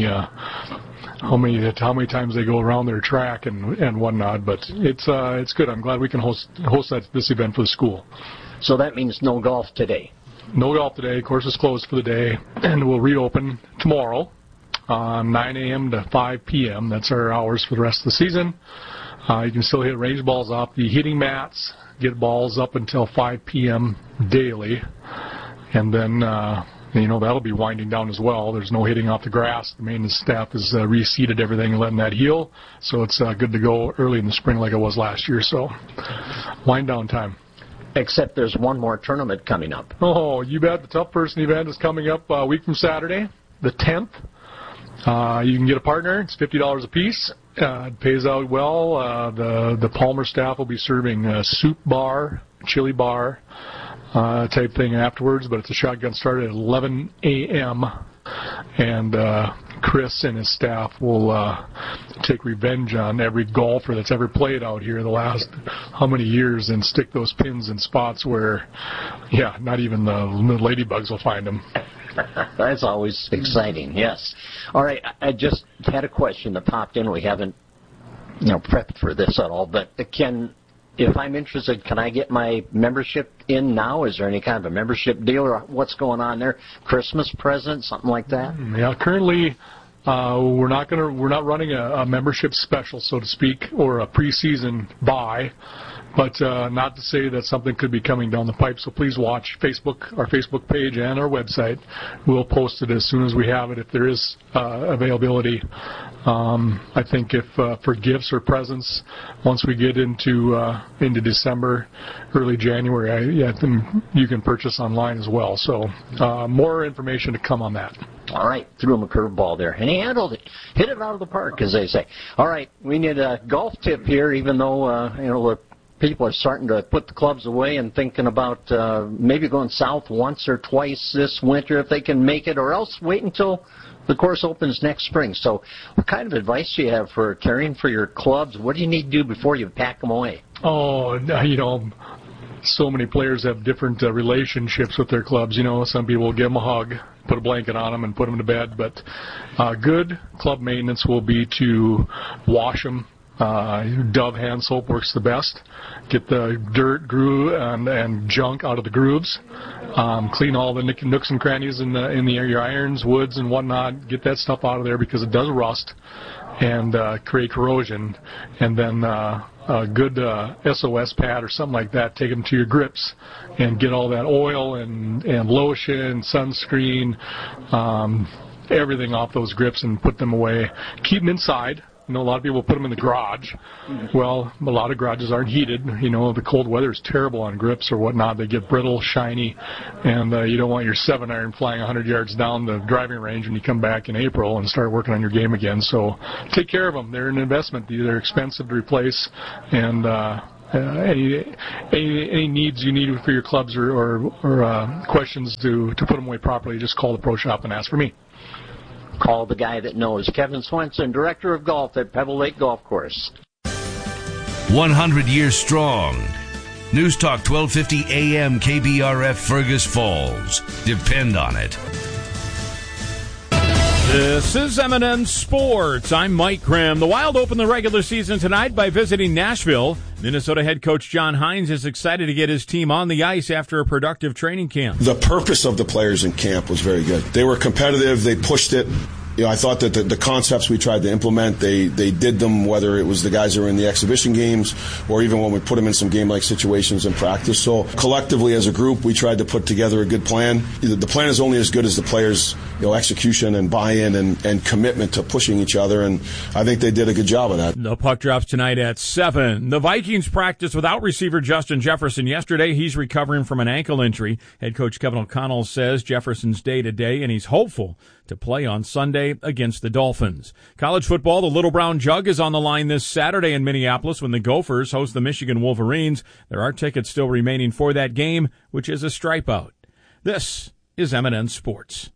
times they go around their track and whatnot. But it's good. I'm glad we can host this event for the school.
So that means no golf today.
No golf today. Course is closed for the day, and we'll reopen tomorrow, 9 a.m. to 5 p.m. That's our hours for the rest of the season. You can still hit range balls off the hitting mats, get balls up until 5 p.m. daily, and then that'll be winding down as well. There's no hitting off the grass. The maintenance staff has reseeded everything and letting that heal, so it's good to go early in the spring like it was last year. So wind down time.
Except there's one more tournament coming up.
Oh, you bet. The Tough Person event is coming up a week from Saturday, the 10th. You can get a partner. It's $50 a piece. It pays out well. The Palmer staff will be serving a soup bar, chili bar type thing afterwards, but it's a shotgun start at 11 a.m. And Chris and his staff will take revenge on every golfer that's ever played out here the last how many years and stick those pins in spots where, not even the ladybugs will find them.
That's always exciting, yes. All right, I just had a question that popped in. We haven't, prepped for this at all, but if I'm interested, can I get my membership in now? Is there any kind of a membership deal or what's going on there? Christmas present, something like that?
Yeah, currently we're not running a membership special, so to speak, or a preseason buy. But not to say that something could be coming down the pipe. So please watch our Facebook page and our website. We'll post it as soon as we have it if there is availability. I think if for gifts or presents, once we get into December, early January, I think you can purchase online as well. So more information to come on that.
All right, threw him a curveball there, and he handled it. Hit it out of the park, as they say. All right, we need a golf tip here, even though people are starting to put the clubs away and thinking about maybe going south once or twice this winter if they can make it, or else wait until the course opens next spring. So what kind of advice do you have for caring for your clubs? What do you need to do before you pack them away?
Oh, so many players have different relationships with their clubs. You know, some people will give them a hug, put a blanket on them, and put them to bed. But good club maintenance will be to wash them. Dove hand soap works the best. Get the dirt, groove, and junk out of the grooves. Clean all the nooks and crannies in your irons, woods, and whatnot. Get that stuff out of there because it does rust and create corrosion. And then a good SOS pad or something like that. Take them to your grips and get all that oil and lotion, sunscreen, everything off those grips and put them away. Keep them inside. You know, a lot of people put them in the garage. Well, a lot of garages aren't heated. You know, the cold weather is terrible on grips or whatnot. They get brittle, shiny, and you don't want your 7-iron flying 100 yards down the driving range when you come back in April and start working on your game again. So take care of them. They're an investment. They're expensive to replace, and any needs you need for your clubs or questions to put them away properly, just call the Pro Shop and ask for me.
Call the guy that knows. Kevin Swenson, Director of Golf at Pebble Lake Golf Course.
100 years strong. News Talk 1250 AM KBRF Fergus Falls. Depend on it.
This is M&N Sports. I'm Mike Grimm. The Wild open the regular season tonight by visiting Nashville. Minnesota head coach John Hines is excited to get his team on the ice after a productive training camp.
The purpose of the players in camp was very good. They were competitive. They pushed it. You know, I thought that the concepts we tried to implement, they did them, whether it was the guys that were in the exhibition games or even when we put them in some game-like situations in practice. So collectively as a group, we tried to put together a good plan. The plan is only as good as the players' execution and buy-in and commitment to pushing each other, and I think they did a good job of that.
The puck drops tonight at 7. The Vikings practiced without receiver Justin Jefferson yesterday. He's recovering from an ankle injury. Head coach Kevin O'Connell says Jefferson's day-to-day, and he's hopeful to play on Sunday against the Dolphins. College football, the Little Brown Jug is on the line this Saturday in Minneapolis when the Gophers host the Michigan Wolverines. There are tickets still remaining for that game, which is a stripe out. This is M&N Sports.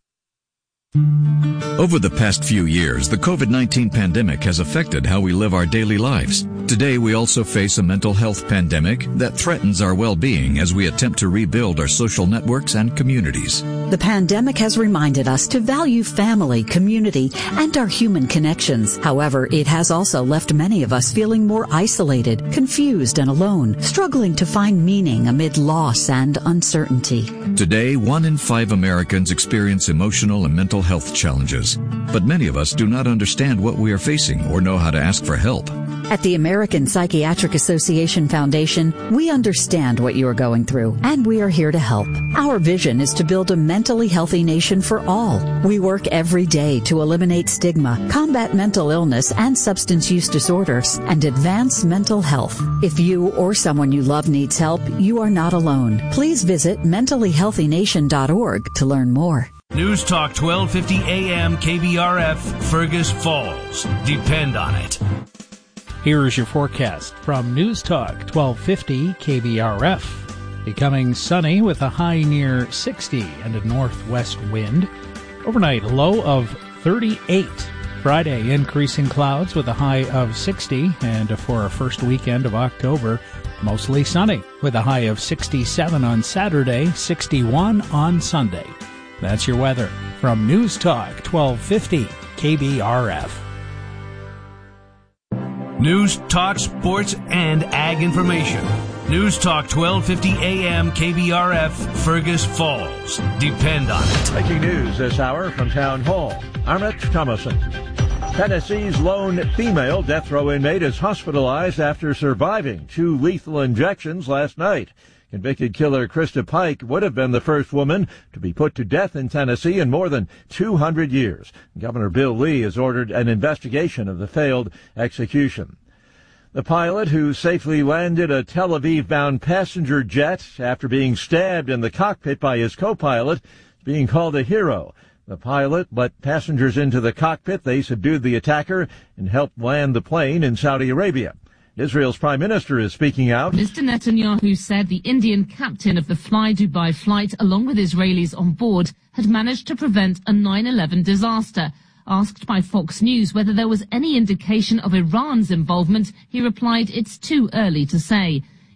Over the past few years, the COVID-19 pandemic has affected how we live our daily lives. Today, we also face a mental health pandemic that threatens our well-being as we attempt to rebuild our social networks and communities.
The pandemic has reminded us to value family, community, and our human connections. However, it has also left many of us feeling more isolated, confused, and alone, struggling to find meaning amid loss and uncertainty.
Today, 1 in 5 Americans experience emotional and mental health challenges, but many of us do not understand what we are facing or know how to ask for help.
At the American Psychiatric Association Foundation, we understand what you are going through, and we are here to help. Our vision is to build a mentally healthy nation for all. We work every day to eliminate stigma, combat mental illness and substance use disorders, and advance mental health. If you or someone you love needs help, you are not alone. Please visit mentallyhealthynation.org to learn more.
News Talk 1250 AM KBRF Fergus Falls. Depend on it.
Here is your forecast from News Talk 1250 KBRF. Becoming sunny with a high near 60 and a northwest wind. Overnight low of 38. Friday increasing clouds with a high of 60, and for our first weekend of October, mostly sunny with a high of 67 on Saturday, 61 on Sunday. That's your weather from News Talk 1250 KBRF.
News, talk, sports, and ag information. News Talk 1250 AM KBRF Fergus Falls. Depend on it.
Breaking news this hour from Town Hall. I'm Rich Thomason. Tennessee's lone female death row inmate is hospitalized after surviving 2 lethal injections last night. Convicted killer Krista Pike would have been the first woman to be put to death in Tennessee in more than 200 years. Governor Bill Lee has ordered an investigation of the failed execution. The pilot who safely landed a Tel Aviv-bound passenger jet after being stabbed in the cockpit by his co-pilot is being called a hero. The pilot let passengers into the cockpit. They subdued the attacker and helped land the plane in Saudi Arabia. Israel's prime minister is speaking out.
Mr. Netanyahu said the Indian captain of the Fly Dubai flight, along with Israelis on board, had managed to prevent a 9/11 disaster. Asked by Fox News whether there was any indication of Iran's involvement, he replied, "It's too early to say."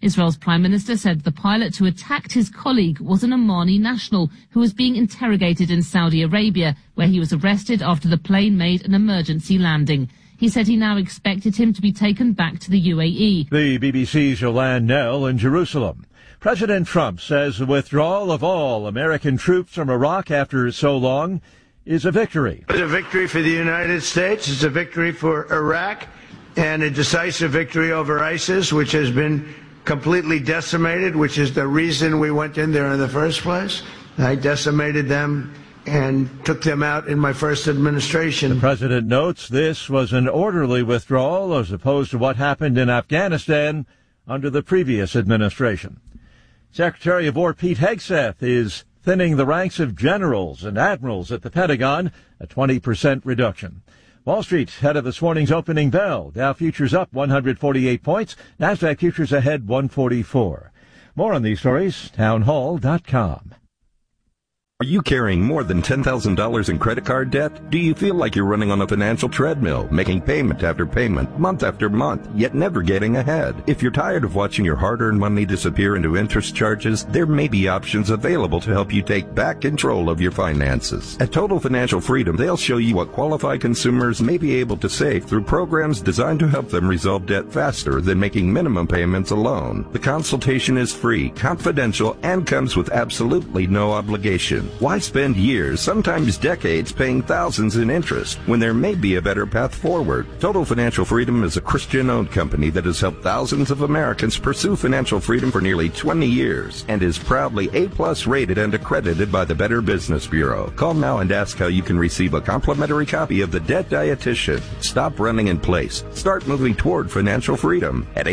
Israel's Prime Minister said the pilot who attacked his colleague was an Omani national who was being interrogated in Saudi Arabia, where he was arrested after the plane made an emergency landing. He said he now expected him to be taken back to the UAE.
The BBC's Yolande Knell in Jerusalem. President Trump says the withdrawal of all American troops from Iraq after so long is a victory.
It's a victory for the United States. It's a victory for Iraq and a decisive victory over ISIS, which has been completely decimated, which is the reason we went in there in the first place. I decimated them and took them out in my first administration.
The president notes this was an orderly withdrawal as opposed to what happened in Afghanistan under the previous administration. Secretary of War Pete Hegseth is thinning the ranks of generals and admirals at the Pentagon, a 20% reduction. Wall Street ahead of this morning's opening bell. Dow futures up 148 points. NASDAQ futures ahead 144. More on these stories, townhall.com.
Are you carrying more than $10,000 in credit card debt? Do you feel like you're running on a financial treadmill, making payment after payment, month after month, yet never getting ahead? If you're tired of watching your hard-earned money disappear into interest charges, there may be options available to help you take back control of your finances. At Total Financial Freedom, they'll show you what qualified consumers may be able to save through programs designed to help them resolve debt faster than making minimum payments alone. The consultation is free, confidential, and comes with absolutely no obligation. Why spend years, sometimes decades, paying thousands in interest when there may be a better path forward? Total Financial Freedom is a Christian-owned company that has helped thousands of Americans pursue financial freedom for nearly 20 years and is proudly A+ rated and accredited by the Better Business Bureau. Call now and ask how you can receive a complimentary copy of The Debt Dietitian. Stop running in place. Start moving toward financial freedom at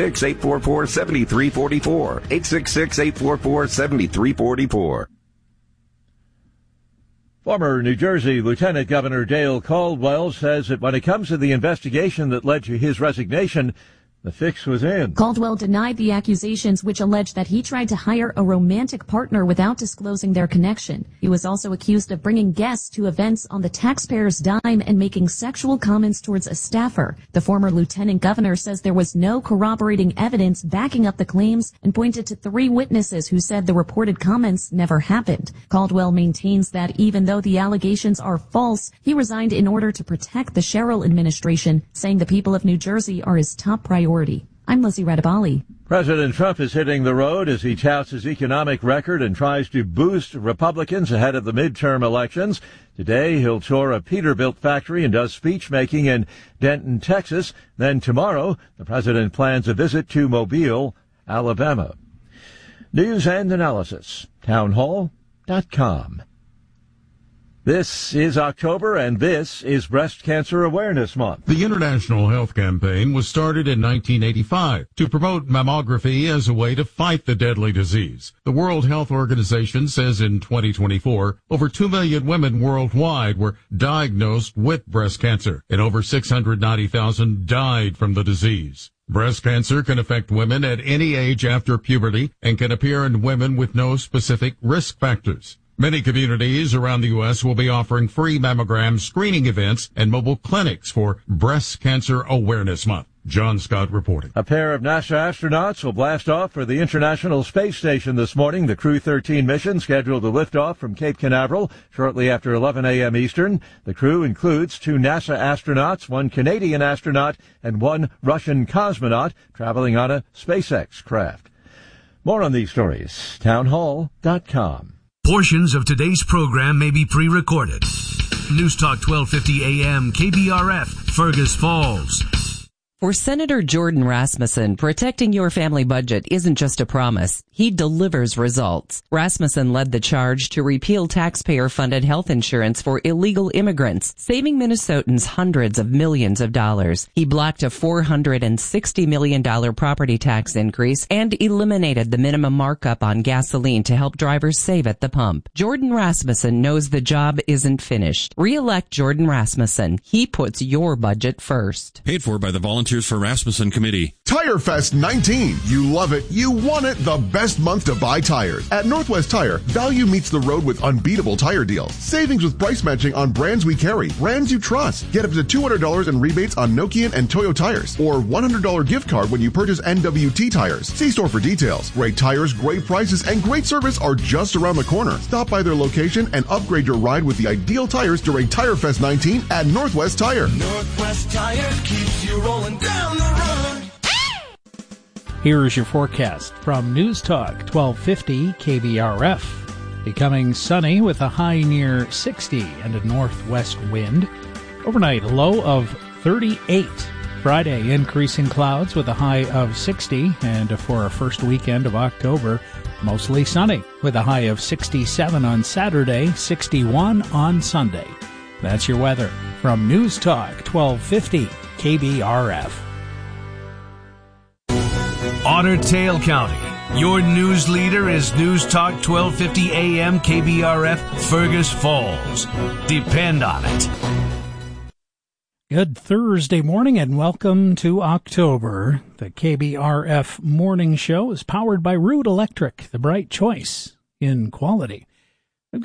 866-844-7344. 866-844-7344.
Former New Jersey Lieutenant Governor Dale Caldwell says that when it comes to the investigation that led to his resignation, the fix was in.
Caldwell denied the accusations which alleged that he tried to hire a romantic partner without disclosing their connection. He was also accused of bringing guests to events on the taxpayer's dime and making sexual comments towards a staffer. The former lieutenant governor says there was no corroborating evidence backing up the claims and pointed to 3 witnesses who said the reported comments never happened. Caldwell maintains that even though the allegations are false, he resigned in order to protect the Sherrill administration, saying the people of New Jersey are his top priority. I'm Lizzie Radabali.
President Trump is hitting the road as he touts his economic record and tries to boost Republicans ahead of the midterm elections. Today, he'll tour a Peterbilt factory and does speech-making in Denton, Texas. Then tomorrow, the president plans a visit to Mobile, Alabama. News and analysis, townhall.com. This is October, and this is Breast Cancer Awareness Month.
The International Health Campaign was started in 1985 to promote mammography as a way to fight the deadly disease. The World Health Organization says in 2024, over 2 million women worldwide were diagnosed with breast cancer, and over 690,000 died from the disease. Breast cancer can affect women at any age after puberty and can appear in women with no specific risk factors. Many communities around the U.S. will be offering free mammogram screening events and mobile clinics for Breast Cancer Awareness Month. John Scott reporting.
A pair of NASA astronauts will blast off for the International Space Station this morning. The Crew 13 mission scheduled to lift off from Cape Canaveral shortly after 11 a.m. Eastern. The crew includes 2 NASA astronauts, 1 Canadian astronaut, and 1 Russian cosmonaut traveling on a SpaceX craft. More on these stories, townhall.com.
Portions of today's program may be pre-recorded. News Talk 1250 AM, KBRF, Fergus Falls.
For Senator Jordan Rasmussen, protecting your family budget isn't just a promise. He delivers results. Rasmussen led the charge to repeal taxpayer-funded health insurance for illegal immigrants, saving Minnesotans hundreds of millions of dollars. He blocked a $460 million property tax increase and eliminated the minimum markup on gasoline to help drivers save at the pump. Jordan Rasmussen knows the job isn't finished. Re-elect Jordan Rasmussen. He puts your budget first.
Paid for by the Volunteers for Rasmussen Committee.
Tire Fest 19. You love it. You want it. The best month to buy tires. At Northwest Tire, value meets the road with unbeatable tire deals. Savings with price matching on brands we carry, brands you trust. Get up to $200 in rebates on Nokian and Toyo tires, or $100 gift card when you purchase NWT tires. See store for details. Great tires, great prices, and great service are just around the corner. Stop by their location and upgrade your ride with the ideal tires during Tire Fest 19 at Northwest Tire.
Northwest Tire keeps you rolling down the road.
Here is your forecast from News Talk 1250 KBRF. Becoming sunny with a high near 60 and a northwest wind. Overnight low of 38. Friday increasing clouds with a high of 60, and for our first weekend of October, mostly sunny with a high of 67 on Saturday, 61 on Sunday. That's your weather from News Talk 1250 KBRF.
Otter Tail County. Your news leader is News Talk 1250 AM KBRF Fergus Falls. Depend on it.
Good Thursday morning and welcome to October. The KBRF Morning Show is powered by Root Electric, the bright choice in quality.